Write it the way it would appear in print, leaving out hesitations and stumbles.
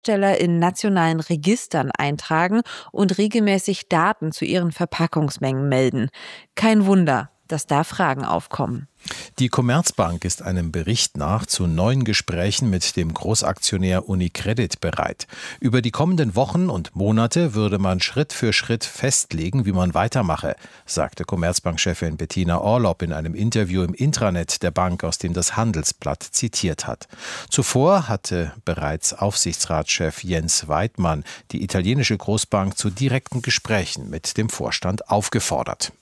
Hersteller in nationalen Registern eintragen und regelmäßig Daten zu ihren Verpackungsmengen melden. Kein Wunder, dass da Fragen aufkommen. Die Commerzbank ist einem Bericht nach zu neuen Gesprächen mit dem Großaktionär UniCredit bereit. Über die kommenden Wochen und Monate würde man Schritt für Schritt festlegen, wie man weitermache, sagte Commerzbank-Chefin Bettina Orlopp in einem Interview im Intranet der Bank, aus dem das Handelsblatt zitiert hat. Zuvor hatte bereits Aufsichtsratschef Jens Weidmann die italienische Großbank zu direkten Gesprächen mit dem Vorstand aufgefordert.